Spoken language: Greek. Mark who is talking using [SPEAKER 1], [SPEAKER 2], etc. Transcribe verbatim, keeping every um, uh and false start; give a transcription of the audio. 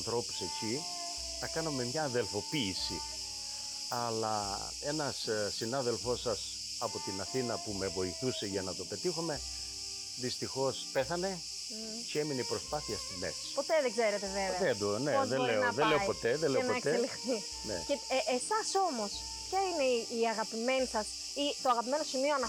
[SPEAKER 1] ανθρώπους εκεί, να κάνουμε μια αδελφοποίηση. Αλλά ένας συνάδελφός σας από την Αθήνα που με βοηθούσε για να το πετύχουμε, δυστυχώς πέθανε mm. και έμεινε η προσπάθεια στη μέση.
[SPEAKER 2] Ποτέ δεν ξέρετε βέβαια.
[SPEAKER 1] Δεν το, ναι,
[SPEAKER 2] πώς
[SPEAKER 1] δεν,
[SPEAKER 2] μπορεί
[SPEAKER 1] λέω,
[SPEAKER 2] να
[SPEAKER 1] δεν
[SPEAKER 2] πάει
[SPEAKER 1] λέω ποτέ, δεν λέω
[SPEAKER 2] και να
[SPEAKER 1] ποτέ.
[SPEAKER 2] εξελιχθεί.
[SPEAKER 1] Ναι.
[SPEAKER 2] Και ε, εσάς όμως, ποια είναι η, η αγαπημένη σας ή το αγαπημένο σημείο αναφοράς